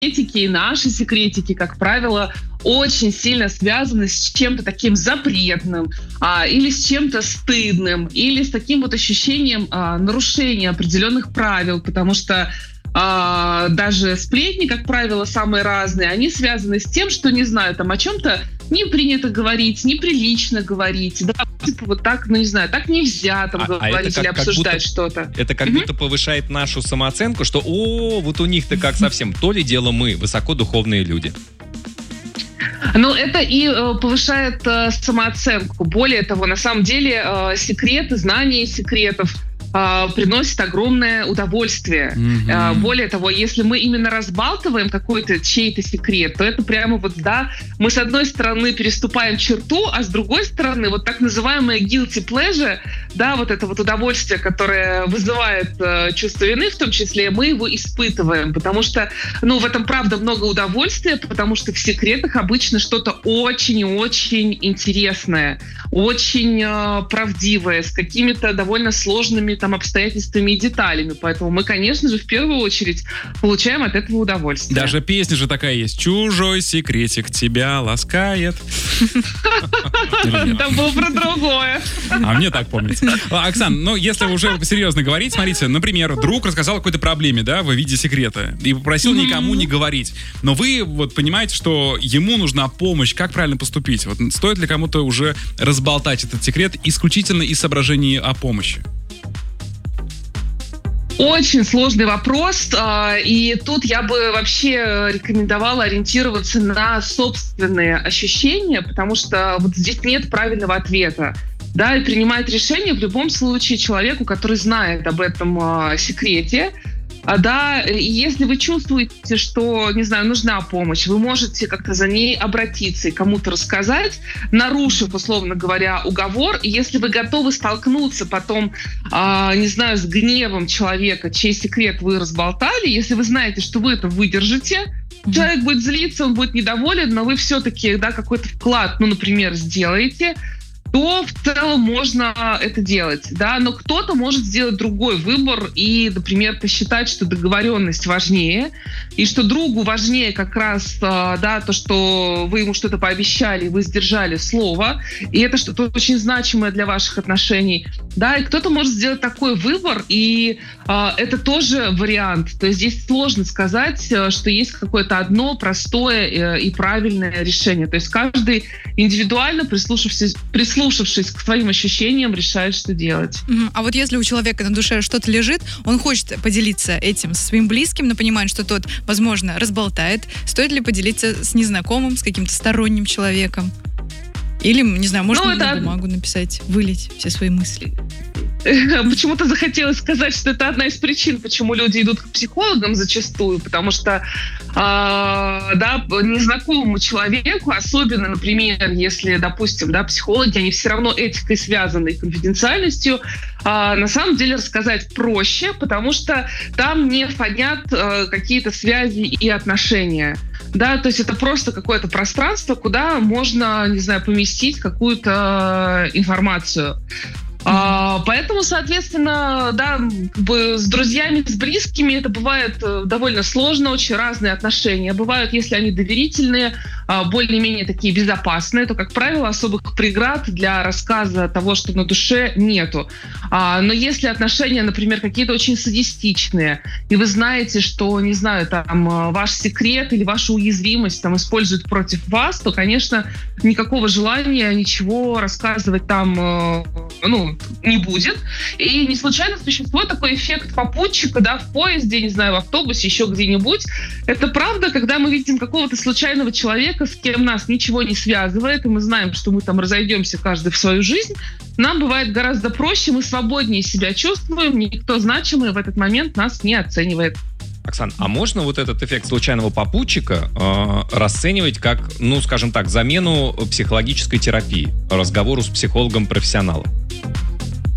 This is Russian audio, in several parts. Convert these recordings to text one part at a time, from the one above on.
и наши секретики, как правило, очень сильно связаны с чем-то таким запретным, или с чем-то стыдным, или с таким вот ощущением нарушения определенных правил, потому что даже сплетни, как правило, самые разные, они связаны с тем, что, не знаю, там о чем-то не принято говорить, неприлично говорить, да, типа вот так, ну не знаю, так нельзя там говорить или обсуждать что-то. Это как будто повышает нашу самооценку, что вот у них-то как совсем, то ли дело мы, высокодуховные люди. Ну, это и повышает самооценку. Более того, на самом деле, секреты, знание секретов приносит огромное удовольствие. Более того, если мы именно разбалтываем какой-то чей-то секрет, то это прямо вот, да, мы с одной стороны переступаем черту, а с другой стороны вот так называемое guilty pleasure, да, вот это вот удовольствие, которое вызывает чувство вины, в том числе, мы его испытываем, потому что, ну, в этом правда много удовольствия, потому что в секретах обычно что-то очень-очень интересное, очень правдивое, с какими-то довольно сложными там обстоятельствами и деталями. Поэтому мы, конечно же, в первую очередь получаем от этого удовольствие. Даже песня же такая есть. «Чужой секретик тебя ласкает». Там было про другое. А мне так помнится. Оксан, ну, если уже серьезно говорить, смотрите, например, друг рассказал о какой-то проблеме, да, в виде секрета, и попросил никому не говорить. Но вы вот понимаете, что ему нужна помощь. Как правильно поступить? Вот стоит ли кому-то уже разболтать этот секрет исключительно из соображений о помощи? Очень сложный вопрос, и тут я бы вообще рекомендовала ориентироваться на собственные ощущения, потому что вот здесь нет правильного ответа. Да, и принимает решение в любом случае человеку, который знает об этом секрете. Да, если вы чувствуете, что, не знаю, нужна помощь, вы можете как-то за ней обратиться и кому-то рассказать, нарушив, условно говоря, уговор. И если вы готовы столкнуться потом, не знаю, с гневом человека, чей секрет вы разболтали, если вы знаете, что вы это выдержите, человек будет злиться, он будет недоволен, но вы все-таки, да, какой-то вклад, ну, например, сделаете, то в целом можно это делать, да, но кто-то может сделать другой выбор и, например, посчитать, что договоренность важнее, и что другу важнее как раз, да, то, что вы ему что-то пообещали, вы сдержали слово, и это что-то очень значимое для ваших отношений, да, и кто-то может сделать такой выбор, и это тоже вариант, то есть здесь сложно сказать, что есть какое-то одно простое и правильное решение, то есть каждый индивидуально, прислушавшись к своим ощущениям, решает, что делать. А вот если у человека на душе что-то лежит, он хочет поделиться этим со своим близким, но понимает, что тот, возможно, разболтает, стоит ли поделиться с незнакомым, с каким-то сторонним человеком? Или, не знаю, можно на бумагу написать, вылить все свои мысли? Почему-то захотелось сказать, что это одна из причин, почему люди идут к психологам зачастую, потому что да, незнакомому человеку, особенно, например, если, допустим, да, психологи, они все равно этикой связаны и конфиденциальностью, на самом деле рассказать проще, потому что там не фонят какие-то связи и отношения. Да, то есть это просто какое-то пространство, куда можно, не знаю, поместить какую-то информацию. Поэтому, соответственно, да, как бы с друзьями, с близкими это бывает довольно сложно, очень разные отношения. Бывают, если они доверительные, более-менее такие безопасные, то, как правило, особых преград для рассказа того, что на душе, нету. Но если отношения, например, какие-то очень садистичные, и вы знаете, что, не знаю, там ваш секрет или ваша уязвимость там используют против вас, то, конечно, никакого желания ничего рассказывать там, не будет. И не случайно существует такой эффект попутчика, да, в поезде, не знаю, в автобусе, еще где-нибудь. Это правда, когда мы видим какого-то случайного человека, с кем нас ничего не связывает, и мы знаем, что мы там разойдемся каждый в свою жизнь, нам бывает гораздо проще, мы свободнее себя чувствуем, никто значимый в этот момент нас не оценивает. Оксан, а можно вот этот эффект случайного попутчика расценивать как, ну, скажем так, замену психологической терапии, разговору с психологом-профессионалом?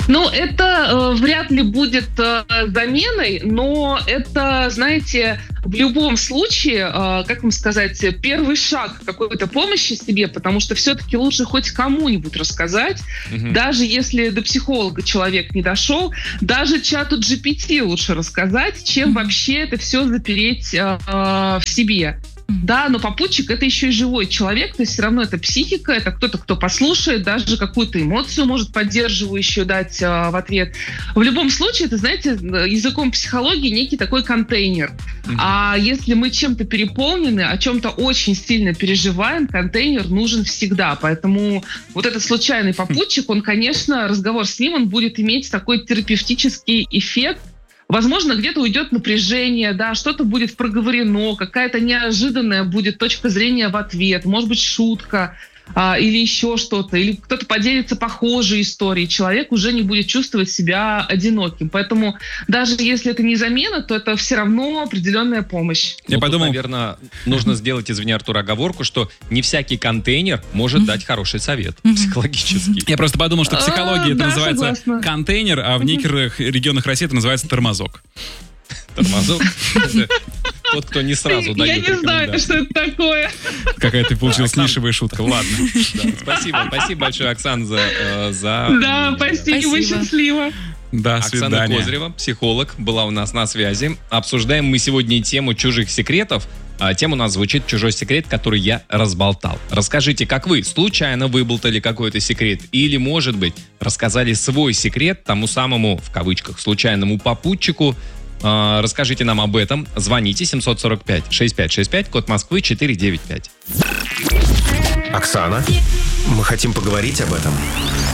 Ну, это вряд ли будет заменой, но это, знаете, в любом случае, как вам сказать, первый шаг какой-то помощи себе, потому что все-таки лучше хоть кому-нибудь рассказать, даже если до психолога человек не дошел, даже чату GPT лучше рассказать, чем вообще это все запереть в себе. Да, но попутчик — это еще и живой человек, то есть все равно это психика, это кто-то, кто послушает, даже какую-то эмоцию может поддерживающую дать в ответ. В любом случае, это, знаете, языком психологии некий такой контейнер. А если мы чем-то переполнены, о чем-то очень сильно переживаем, контейнер нужен всегда. Поэтому вот этот случайный попутчик, он, конечно, разговор с ним, он будет иметь такой терапевтический эффект. Возможно, где-то уйдет напряжение, да, что-то будет проговорено, какая-то неожиданная будет точка зрения в ответ, может быть, шутка или еще что-то, или кто-то поделится похожей историей, человек уже не будет чувствовать себя одиноким. Поэтому даже если это не замена, то это все равно определенная помощь. Я подумал, наверное, нужно сделать, извини, Артур, оговорку, что не всякий контейнер может дать хороший совет психологический. Я просто подумал, что в психологии это называется контейнер, а в некоторых регионах России это называется тормозок. Тормозок? Тот, кто не сразу дает рекомендации. Я не знаю, что это такое. Какая-то получилась нишевая шутка. Ладно. Спасибо большое, Оксан, за... Да, спасибо, счастливо. До свидания. Оксана Козырева, психолог, была у нас на связи. Обсуждаем мы сегодня тему чужих секретов. Тема у нас звучит «Чужой секрет, который я разболтал». Расскажите, как вы случайно выболтали какой-то секрет? Или, может быть, рассказали свой секрет тому самому, в кавычках, случайному попутчику? Расскажите нам об этом. Звоните 745-6565, код Москвы 495. Оксана, мы хотим поговорить об этом.